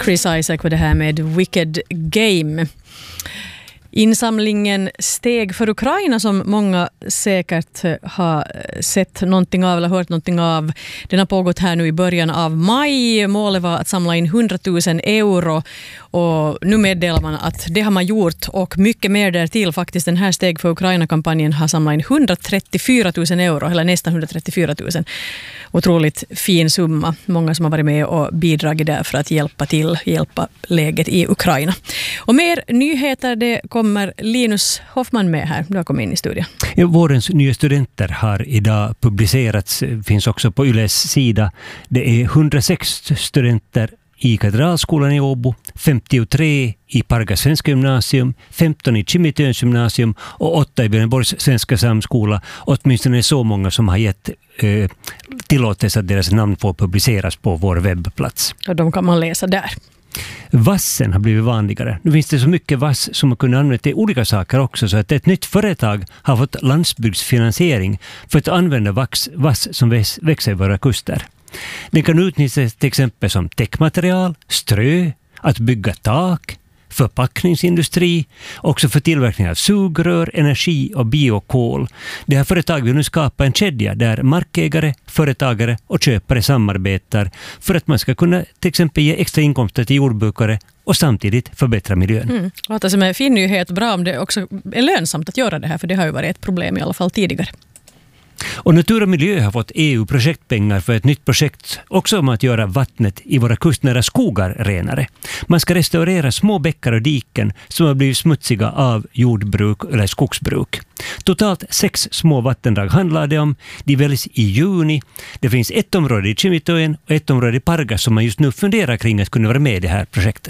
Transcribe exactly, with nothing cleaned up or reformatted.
Chris Isaak var det här med Wicked Game. Insamlingen Steg för Ukraina, som många säkert har sett någonting av eller hört någonting av, den har pågått här nu i början av maj. Målet var att samla in hundratusen euro och nu meddelar man att det har man gjort och mycket mer därtill. Faktiskt den här Steg för Ukraina-kampanjen har samlat in hundratrettiofyra tusen euro, eller nästan hundratrettiofyra tusen. Otroligt fin summa. Många som har varit med och bidragit där för att hjälpa till, hjälpa läget i Ukraina. Och mer nyheter, det kommer Linus Hoffman med här. Du har kommit in i studion. Ja, vårens nya studenter har idag publicerats, finns också på Yles sida. Det är hundrasex studenter i Katedralskolan i Åbo, femtiotre i Pargas svenska gymnasium, femton i Kimitöns gymnasium och åtta i Björneborgs svenska samskola. Åtminstone så många som har gett eh, tillåtelse att deras namn får publiceras på vår webbplats. Och de kan man läsa där. Vassen har blivit vanligare. Nu finns det så mycket vass som man kunde använda till olika saker också, så att ett nytt företag har fått landsbygdsfinansiering för att använda vass, vass som växer i våra kuster. Den kan utnyttjas till exempel som täckmaterial, strö, att bygga tak, förpackningsindustri, också för tillverkning av sugrör, energi och biokol. Det här företaget vill nu skapa en kedja där markägare, företagare och köpare samarbetar för att man ska kunna till exempel ge extra inkomster till jordbrukare och samtidigt förbättra miljön. Mm. Låter som en fin nyhet, bra om det också är lönsamt att göra det här, för det har ju varit ett problem i alla fall tidigare. Och Natur och miljö har fått E U-projektpengar för ett nytt projekt också om att göra vattnet i våra kustnära skogar renare. Man ska restaurera små bäckar och diken som har blivit smutsiga av jordbruk eller skogsbruk. Totalt sex små vattendrag handlar det om. De väljs i juni. Det finns ett område i Kimitöjen och ett område i Pargas som man just nu funderar kring att kunna vara med i det här projektet.